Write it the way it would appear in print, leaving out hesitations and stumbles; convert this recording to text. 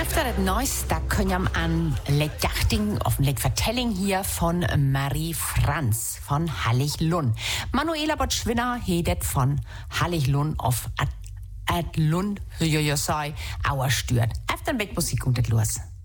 Efter het neueste kunnen we aan Ledachting of een vertelling hier von Marie Franz von Hallig-Lund. Manuela Botschwinner hedet von Hallig-Lund of at Lund, wie je zei, Auerstürt. Efter een beetje muziek komt het los.